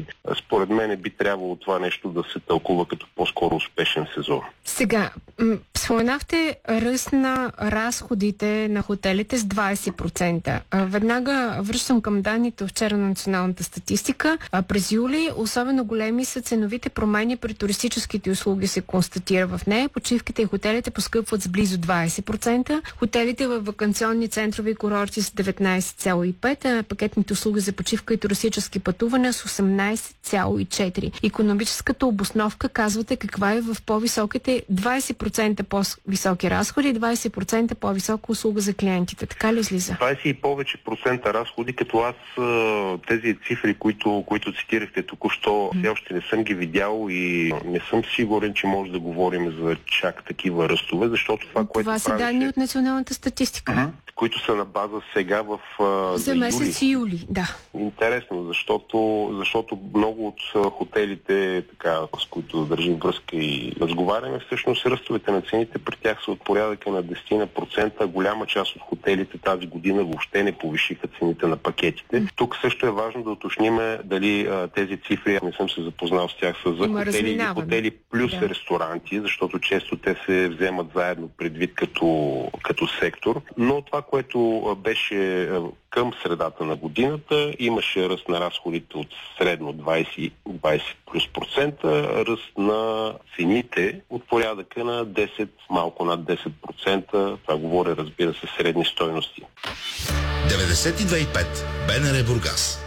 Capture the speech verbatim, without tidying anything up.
хотели. Според мен би трябвало това нещо да се тълкува като по-скоро успешен сезон. Сега, м- споменахте ръст на разходите на хотелите с двайсет процента. А, веднага връщам към данните вчера на националната статистика. А, през юли особено големи са ценовите промени при туристическите услуги, се констатира в нея. Почивките и хотелите поскъпват с близо двайсет процента. Хотелите в ваканционни центрови и курорти с деветнайсет цяло и пет процента, а пакетните услуги за почивка и туристически пътувания с осемнайсет цяло и четири процента. Икономическата обосновка, казвате, каква е в по-високите двайсет процента по-високи разходи и двайсет процента по-висока услуга за клиентите. Така ли излиза? двайсет и повече процента разходи, като аз тези цифри, които, които цитирахте току-що, все още не съм ги видял и не съм сигурен, че може да говорим за чак такива ръстове, защото това, което това са данни от националната статистика. Uh-huh. Които са на база сега в а, за месец юли. юли. Да. Интересно, защото, защото много от хотелите, така, с които държим връзка и разговаряме, всъщност ръстовете на цените при тях са от порядъка на десет процента. Голяма част от хотелите тази година въобще не повишиха цените на пакетите. Mm. Тук също е важно да уточниме дали а, тези цифри, не съм се запознал с тях, са за Има хотели или хотели плюс да. ресторанти, защото често те се вземат заедно предвид като, като сектор. Но това, което беше към средата на годината, имаше ръст на разходите от средно двайсет, двайсет плюс процента, ръст на цените от порядъка на десет, малко над десет процента. Това говоря, разбира се, средни стойности. деветдесет и две и пет БНР Бургас.